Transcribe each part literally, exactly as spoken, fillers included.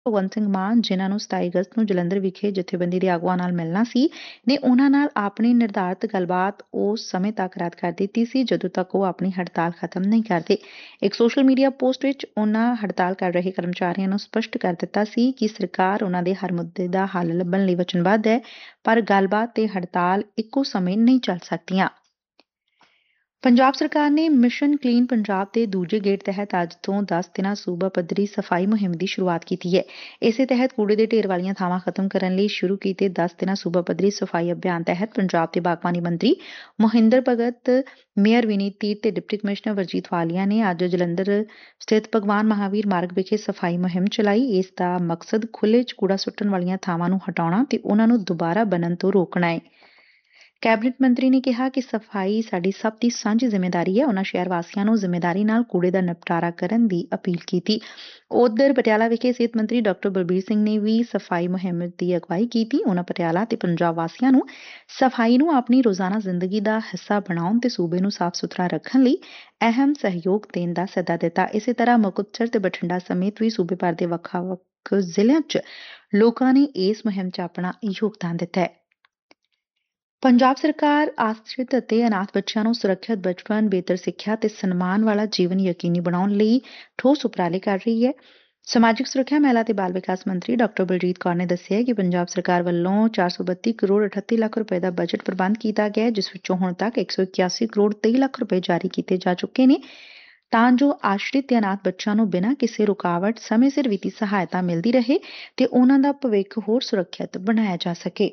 ਭਗਵੰਤ ਸਿੰਘ ਮਾਨ, ਜਿਨ੍ਹਾਂ ਨੂੰ ਸਤਾਈ ਅਗਸਤ ਨੂੰ ਜਲੰਧਰ ਵਿਖੇ ਜਥੇਬੰਦੀ ਦੇ ਆਗੂਆਂ ਨਾਲ ਮਿਲਣਾ ਸੀ, ਨੇ ਉਨ੍ਹਾਂ ਨਾਲ ਆਪਣੀ ਨਿਰਧਾਰਤ ਗੱਲਬਾਤ ਉਸ ਸਮੇਂ ਤੱਕ ਰੱਦ ਕਰ ਦਿੱਤੀ ਸੀ ਜਦੋਂ ਤੱਕ ਉਹ ਆਪਣੀ ਹੜਤਾਲ ਖਤਮ ਨਹੀਂ ਕਰਦੇ। ਇੱਕ ਸੋਸ਼ਲ ਮੀਡੀਆ ਪੋਸਟ ਵਿੱਚ ਉਨ੍ਹਾਂ ਹੜਤਾਲ ਕਰ ਰਹੇ ਕਰਮਚਾਰੀਆਂ ਨੂੰ ਸਪਸ਼ਟ ਕਰ ਦਿੱਤਾ ਸੀ ਕਿ ਸਰਕਾਰ ਉਨ੍ਹਾਂ ਦੇ ਹਰ ਮੁੱਦੇ ਦਾ ਹੱਲ ਲੱਭਣ ਲਈ ਵਚਨਬੱਧ ਹੈ, ਪਰ ਗੱਲਬਾਤ ਤੇ ਹੜਤਾਲ ਇੱਕੋ ਸਮੇਂ ਨਹੀਂ ਚੱਲ ਸਕਦੀਆਂ। ਪੰਜਾਬ ਸਰਕਾਰ ਨੇ ਮਿਸ਼ਨ ਕਲੀਨ ਪੰਜਾਬ ਦੇ ਦੂਜੇ ਗੇੜ ਤਹਿਤ ਅੱਜ ਤੋਂ ਦਸ ਦਿਨਾਂ ਸੂਬਾ ਪੱਧਰੀ ਸਫ਼ਾਈ ਮੁਹਿੰਮ ਦੀ ਸ਼ੁਰੂਆਤ ਕੀਤੀ ਹੈ। ਇਸੇ ਤਹਿਤ ਕੂੜੇ ਦੇ ਢੇਰ ਵਾਲੀਆਂ ਥਾਵਾਂ ਖਤਮ ਕਰਨ ਲਈ ਸ਼ੁਰੂ ਕੀਤੇ ਦਸ ਦਿਨਾਂ ਸੂਬਾ ਪੱਧਰੀ ਸਫ਼ਾਈ ਅਭਿਆਨ ਤਹਿਤ ਪੰਜਾਬ ਦੇ ਬਾਗਬਾਨੀ ਮੰਤਰੀ ਮੋਹਿੰਦਰ ਭਗਤ, ਮੇਅਰ ਵਿਨੀਤ ਤੀਰ ਤੇ ਡਿਪਟੀ ਕਮਿਸ਼ਨਰ ਵਰਜੀਤ ਵਾਲੀਆ ਨੇ ਅੱਜ ਜਲੰਧਰ ਸਥਿਤ ਭਗਵਾਨ ਮਹਾਵੀਰ ਮਾਰਗ ਵਿਖੇ ਸਫ਼ਾਈ ਮੁਹਿੰਮ ਚਲਾਈ। ਇਸ ਦਾ ਮਕਸਦ ਖੁੱਲ੍ਹੇ 'ਚ ਕੂੜਾ ਸੁੱਟਣ ਵਾਲੀਆਂ ਥਾਵਾਂ ਨੂੰ ਹਟਾਉਣਾ ਤੇ ਉਨ੍ਹਾਂ ਨੂੰ ਦੁਬਾਰਾ ਬਣਨ ਤੋਂ ਰੋਕਣਾ ਹੈ। ਕੈਬਨਿਟ ਮੰਤਰੀ ਨੇ ਕਿਹਾ ਕਿ ਸਫ਼ਾਈ ਸਾਡੀ ਸਭ ਦੀ ਸਾਂਝੀ ਜ਼ਿੰਮੇਦਾਰੀ ਹੈ। ਉਨ੍ਹਾਂ ਸ਼ਹਿਰ ਵਾਸੀਆਂ ਨੂੰ ਜ਼ਿੰਮੇਦਾਰੀ ਨਾਲ ਕੂੜੇ ਦਾ ਨਿਪਟਾਰਾ ਕਰਨ ਦੀ ਅਪੀਲ ਕੀਤੀ। ਉਧਰ ਪਟਿਆਲਾ ਵਿਖੇ ਸਿਹਤ ਮੰਤਰੀ ਡਾਕਟਰ ਬਲਬੀਰ ਸਿੰਘ ਨੇ ਵੀ ਸਫ਼ਾਈ ਮੁਹਿੰਮ ਦੀ ਅਗਵਾਈ ਕੀਤੀ। ਉਨ੍ਹਾਂ ਪਟਿਆਲਾ ਤੇ ਪੰਜਾਬ ਵਾਸੀਆਂ ਨੂੰ ਸਫ਼ਾਈ ਨੂੰ ਆਪਣੀ ਰੋਜ਼ਾਨਾ ਜ਼ਿੰਦਗੀ ਦਾ ਹਿੱਸਾ ਬਣਾਉਣ ਤੇ ਸੂਬੇ ਨੂੰ ਸਾਫ਼ ਸੁਥਰਾ ਰੱਖਣ ਲਈ ਅਹਿਮ ਸਹਿਯੋਗ ਦੇਣ ਦਾ ਸੱਦਾ ਦਿੱਤਾ। ਇਸੇ ਤਰ੍ਹਾਂ ਮੁਕਤਸਰ ਤੇ ਬਠਿੰਡਾ ਸਮੇਤ ਵੀ ਸੂਬੇ ਭਰ ਦੇ ਵੱਖ-ਵੱਖ ਜ਼ਿਲ੍ਹਿਆਂ 'ਚ ਲੋਕਾਂ ਨੇ ਇਸ ਮੁਹਿੰਮ 'ਚ ਆਪਣਾ ਯੋਗਦਾਨ ਦਿੱਤਾ ਹੈ। ਪੰਜਾਬ ਸਰਕਾਰ ਆਸ਼ਰਿਤ ਅਤੇ ਅਨਾਥ ਬੱਚਿਆਂ ਨੂੰ ਸੁਰੱਖਿਅਤ ਬਚਪਨ, ਬਿਹਤਰ ਸਿੱਖਿਆ ਤੇ ਸਨਮਾਨ ਵਾਲਾ ਜੀਵਨ ਯਕੀਨੀ ਬਣਾਉਣ ਲਈ ਠੋਸ ਉਪਰਾਲੇ ਕਰ ਰਹੀ ਹੈ। ਸਮਾਜਿਕ ਸੁਰੱਖਿਆ, ਮਹਿਲਾ ਤੇ ਬਾਲ ਵਿਕਾਸ ਮੰਤਰੀ ਡਾਕਟਰ ਬਲਜੀਤ ਕੌਰ ਨੇ ਦੱਸਿਆ ਕਿ ਪੰਜਾਬ ਸਰਕਾਰ ਵੱਲੋਂ ਚਾਰ ਸੌ ਬੱਤੀ ਕਰੋੜ ਅਠੱਤੀ ਲੱਖ ਰੁਪਏ ਦਾ ਬਜਟ ਪ੍ਰਬੰਧ ਕੀਤਾ ਗਿਆ, ਜਿਸ ਵਿੱਚੋਂ ਹੁਣ ਤੱਕ ਇੱਕ ਸੌ ਇਕਿਆਸੀ ਕਰੋੜ ਤੇਈ ਲੱਖ ਰੁਪਏ ਜਾਰੀ ਕੀਤੇ ਜਾ ਚੁੱਕੇ ਨੇ ਤਾਂ ਜੋ ਆਸ਼ਰਿਤ ਤੇ ਅਨਾਥ ਬੱਚਿਆਂ ਨੂੰ ਬਿਨਾਂ ਕਿਸੇ ਰੁਕਾਵਟ ਸਮੇਂ ਸਿਰ ਵਿੱਤੀ ਸਹਾਇਤਾ ਮਿਲਦੀ ਰਹੇ ਤੇ ਉਨ੍ਹਾਂ ਦਾ ਭਵਿੱਖ ਹੋਰ ਸੁਰੱਖਿਅਤ ਬਣਾਇਆ ਜਾ ਸਕੇ।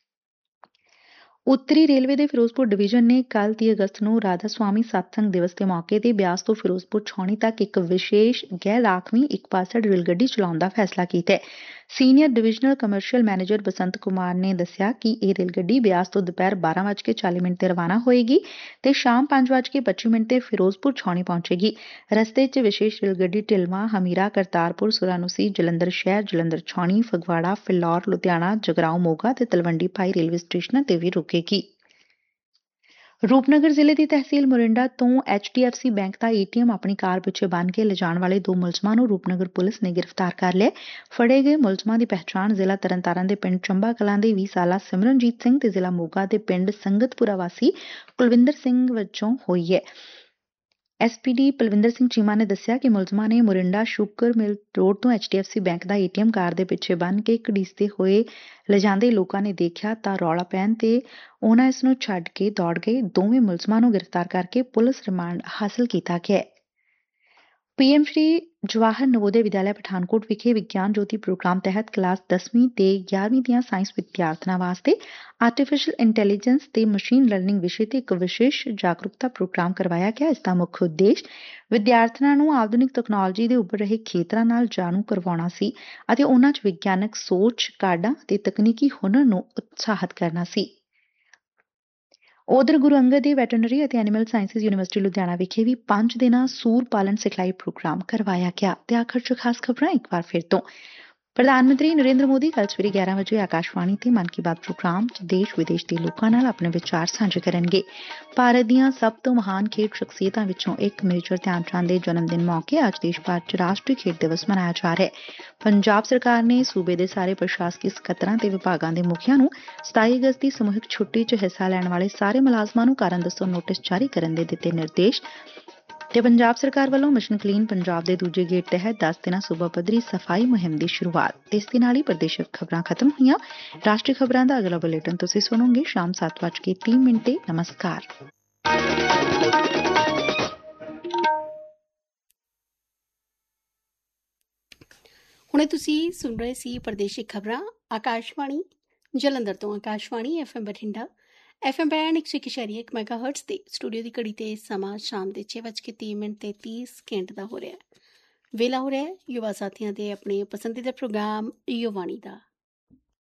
ਉੱਤਰੀ ਰੇਲਵੇ ਦੇ ਫਿਰੋਜ਼ਪੁਰ ਡਿਵੀਜ਼ਨ ਨੇ ਕੱਲ੍ਹ ਤੀਹ ਅਗਸਤ ਨੂੰ ਰਾਧਾ ਸੁਆਮੀ ਸਤਸੰਗ ਦਿਵਸ ਦੇ ਮੌਕੇ ਤੇ ਬਿਆਸ ਤੋਂ ਫਿਰੋਜ਼ਪੁਰ ਛਾਉਣੀ ਤੱਕ ਇੱਕ ਵਿਸ਼ੇਸ਼ ਗੈਰ ਰਾਖਵੀਂ ਇੱਕ ਪਾਸੜ ਰੇਲ ਗੱਡੀ ਚਲਾਉਣ ਦਾ ਫੈਸਲਾ ਕੀਤਾ ਹੈ। Senior divisional commercial manager Basant Kumar ਨੇ ਦੱਸਿਆ ਕਿ ਇਹ ਰੇਲ ਗੱਡੀ ਬਿਆਸ ਤੋਂ ਦੁਪਹਿਰ ਬਾਰਾਂ ਵੱਜ ਕੇ ਚਾਲੀ ਮਿੰਟ ਤੇ ਰਵਾਨਾ ਹੋਏਗੀ ਤੇ ਸ਼ਾਮ ਪੰਜ ਵੱਜ ਕੇ ਪੱਚੀ ਮਿੰਟ ਤੇ ਫਿਰੋਜ਼ਪੁਰ ਛਾਉਣੀ ਪਹੁੰਚੇਗੀ। ਰਸਤੇ 'ਚ ਵਿਸ਼ੇਸ਼ ਰੇਲ ਗੱਡੀ ਢਿਲਵਾਂ, ਹਮੀਰਾ, ਕਰਤਾਰਪੁਰ, ਸੁਰਾਨੂਸੀ, ਜਲੰਧਰ ਸ਼ਹਿਰ, ਜਲੰਧਰ ਛਾਉਣੀ, ਫਗਵਾੜਾ, ਫਿਲੌਰ, ਲੁਧਿਆਣਾ, ਜਗਰਾਉਂ, ਮੋਗਾ ਤੇ ਤਲਵੰਡੀ ਭਾਈ ਰੇਲਵੇ ਸਟੇਸ਼ਨਾਂ ਤੇ ਵੀ ਰੁਕੇਗੀ। ਰੂਪਨਗਰ ਜ਼ਿਲ੍ਹੇ ਦੀ ਤਹਿਸੀਲ ਮੋਰਿੰਡਾ ਤੋਂ H D F C bank the A T M ਆਪਣੀ ਕਾਰ ਪਿੱਛੇ ਬੰਨ੍ਹ ਕੇ ਲਿਜਾਣ ਵਾਲੇ ਦੋ ਮੁਲਜ਼ਮਾਂ ਨੂੰ ਰੂਪਨਗਰ ਪੁਲਿਸ ਨੇ ਗ੍ਰਿਫਤਾਰ ਕਰ ਲਿਆ। ਫੜੇ ਗਏ ਮੁਲਜ਼ਮਾਂ ਦੀ ਪਹਿਚਾਣ ਜ਼ਿਲ੍ਹਾ ਤਰਨਤਾਰਨ ਦੇ ਪਿੰਡ ਚੰਬਾ ਕਲਾਂ ਦੇ ਵੀਹ ਸਾਲਾ ਸਿਮਰਨਜੀਤ ਸਿੰਘ ਤੇ ਜ਼ਿਲ੍ਹਾ ਮੋਗਾ ਦੇ ਪਿੰਡ ਸੰਗਤਪੁਰਾ ਵਾਸੀ ਕੁਲਵਿੰਦਰ ਸਿੰਘ ਵਜੋਂ ਹੋਈ ਹੈ। S P D Palwinder Singh Cheema ਨੇ ਦੱਸਿਆ ਕਿ ਮੁਲਜ਼ਮਾਂ ਨੇ ਮੋਰਿੰਡਾ ਸ਼ੂਗਰ ਮਿਲ ਰੋਡ ਤੋਂ H D F C bank the A T M ਕਾਰ ਦੇ ਪਿੱਛੇ ਬੰਨ੍ਹ ਕੇ ਘੜੀਸਦੇ ਹੋਏ ਲਿਜਾਂਦੇ ਲੋਕਾਂ ਨੇ ਦੇਖਿਆ ਤਾਂ ਰੌਲਾ ਪੈਣ ਤੇ ਉਨ੍ਹਾਂ ਇਸ ਨੂੰ ਛੱਡ ਕੇ ਦੌੜ ਗਏ। ਦੋਵੇਂ ਮੁਲਜ਼ਮਾਂ ਨੂੰ ਗ੍ਰਿਫਤਾਰ ਕਰਕੇ ਪੁਲਿਸ ਰਿਮਾਂਡ ਹਾਸਲ ਕੀਤਾ ਗਿਆ ਹੈ। ਪੀ ਐਮ ਸ਼੍ਰੀ ਜਵਾਹਰ ਨਵੋਦਿਆ ਵਿਦਿਆਲਿਆ ਪਠਾਨਕੋਟ ਵਿਖੇ ਵਿਗਿਆਨ ਜੋਤੀ ਪ੍ਰੋਗਰਾਮ ਤਹਿਤ ਕਲਾਸ ਦਸਵੀਂ ਤੇ ਗਿਆਰਵੀਂ ਦੀਆਂ ਸਾਇੰਸ ਵਿਦਿਆਰਥਣਾਂ ਵਾਸਤੇ ਆਰਟੀਫੀਸ਼ੀਅਲ ਇੰਟੈਲੀਜੈਂਸ ਤੇ ਮਸ਼ੀਨ ਲਰਨਿੰਗ ਵਿਸ਼ੇ ਤੇ ਇੱਕ ਵਿਸ਼ੇਸ਼ ਜਾਗਰੂਕਤਾ ਪ੍ਰੋਗਰਾਮ ਕਰਵਾਇਆ ਗਿਆ। ਇਸ ਦਾ ਮੁੱਖ ਉਦੇਸ਼ ਵਿਦਿਆਰਥਣਾਂ ਨੂੰ ਆਧੁਨਿਕ ਤਕਨਾਲੋਜੀ ਦੇ ਉੱਭਰ ਰਹੇ ਖੇਤਰਾਂ ਨਾਲ ਜਾਣੂ ਕਰਵਾਉਣਾ ਸੀ ਅਤੇ ਉਨ੍ਹਾਂ 'ਚ ਵਿਗਿਆਨਕ ਸੋਚ, ਕਾਢਾਂ ਤੇ ਤਕਨੀਕੀ ਹੁਨਰ ਨੂੰ ਉਤਸ਼ਾਹਿਤ ਕਰਨਾ ਸੀ। ਉਧਰ ਗੁਰੂ ਅੰਗਦ ਦੇਵ ਵੈਟਰਨਰੀ ਅਤੇ ਐਨੀਮਲ ਸਾਇੰਸਿਜ਼ ਯੂਨੀਵਰਸਿਟੀ ਲੁਧਿਆਣਾ ਵਿਖੇ ਵੀ ਪੰਜ ਦਿਨਾਂ ਸੂਰ ਪਾਲਣ ਸਿਖਲਾਈ ਪ੍ਰੋਗਰਾਮ ਕਰਵਾਇਆ ਗਿਆ। ਤੇ ਆਖਰ 'ਚ ਖਾਸ ਖਬਰਾਂ ਇੱਕ ਵਾਰ ਫਿਰ ਤੋਂ। ਪ੍ਰਧਾਨ ਮੰਤਰੀ ਨਰਿੰਦਰ ਮੋਦੀ ਕੱਲ੍ਹ ਸਵੇਰੇ ਗਿਆਰਾਂ ਵਜੇ ਆਕਾਸ਼ਵਾਣੀ ਤੇ ਮਨ ਕੀ ਬਾਤ ਪ੍ਰੋਗਰਾਮ 'ਚ ਦੇਸ਼ ਵਿਦੇਸ਼ ਦੇ ਲੋਕਾਂ ਨਾਲ ਆਪਣੇ ਵਿਚਾਰ ਸਾਂਝੇ ਕਰਨਗੇ। ਭਾਰਤ ਦੀਆਂ ਸਭ ਤੋਂ ਮਹਾਨ ਖੇਡ ਸ਼ਖਸੀਅਤਾਂ ਵਿੱਚੋਂ ਇੱਕ ਮੇਜਰ ਧਿਆਨ ਚੰਦ ਦੇ ਜਨਮ ਦਿਨ ਮੌਕੇ ਅੱਜ ਦੇਸ਼ ਭਰ 'ਚ ਰਾਸ਼ਟਰੀ ਖੇਡ ਦਿਵਸ ਮਨਾਇਆ ਜਾ ਰਿਹਾ ਹੈ। ਪੰਜਾਬ ਸਰਕਾਰ ਨੇ ਸੂਬੇ ਦੇ ਸਾਰੇ ਪ੍ਰਸ਼ਾਸਕੀ ਸਕੱਤਰਾਂ ਤੇ ਵਿਭਾਗਾਂ ਦੇ ਮੁਖੀਆਂ ਨੂੰ ਸਤਾਈ ਅਗਸਤ ਦੀ ਸਮੂਹਿਕ ਛੁੱਟੀ 'ਚ ਹਿੱਸਾ ਲੈਣ ਵਾਲੇ ਸਾਰੇ ਮੁਲਾਜ਼ਮਾਂ ਨੂੰ ਕਾਰਨ ਦੱਸੋ ਨੋਟਿਸ ਜਾਰੀ ਕਰਨ ਦੇ ਦਿੱਤੇ ਨਿਰਦੇਸ਼। ਤੇ ਪੰਜਾਬ ਸਰਕਾਰ ਵੱਲੋਂ ਮਿਸ਼ਨ ਕਲੀਨ ਪੰਜਾਬ ਦੇ ਦੂਜੇ ਗੇੜ ਤਹਿਤ ਦਸ ਦਿਨਾਂ ਸੂਬਾ ਪੱਧਰੀ ਸਫ਼ਾਈ ਮੁਹਿੰਮ ਦੀ ਸ਼ੁਰੂਆਤ। ਇਸ ਦੇ ਨਾਲ ਹੀ ਪ੍ਰਦੇਸ਼ਕ ਖਬਰਾਂ ਖਤਮ ਹੋਈਆਂ। ਰਾਸ਼ਟਰੀ ਖਬਰਾਂ ਦਾ ਅਗਲਾ ਬੁਲੇਟਿਨ ਤੁਸੀਂ ਸੁਣੋਗੇ ਸ਼ਾਮ ਸੱਤ ਵੱਜ ਕੇ ਤੀਹ ਮਿੰਟ ਤੇ। ਨਮਸਕਾਰ। ਹੁਣੇ ਤੁਸੀਂ ਸੁਣ ਰਹੇ ਸੀ ਪ੍ਰਦੇਸ਼ਿਕ ਖਬਰਾਂ ਆਕਾਸ਼ਵਾਣੀ ਜਲੰਧਰ ਤੋਂ। Akashvani F M Bathinda F M band ਇੱਕ ਸੌ ਇੱਕ ਸ਼ੈਰੀ ਇੱਕ ਮੈਗਾ ਹਰਟਸ ਤੇ ਸਟੂਡੀਓ ਦੀ ਘੜੀ ਤੇ ਸਮਾਂ ਸ਼ਾਮ ਦੇ ਛੇ ਵੱਜ ਕੇ ਤੀਹ ਮਿੰਟ ਤੇ ਤੀਹ ਸਕਿੰਟ ਦਾ ਹੋ ਰਿਹਾ। ਵੇਲਾ ਹੋ ਰਿਹਾ ਯੁਵਾ ਸਾਥੀਆਂ ਦੇ ਆਪਣੇ ਪਸੰਦੀਦਾ ਪ੍ਰੋਗਰਾਮ ਯੁਵਾਣੀ ਦਾ।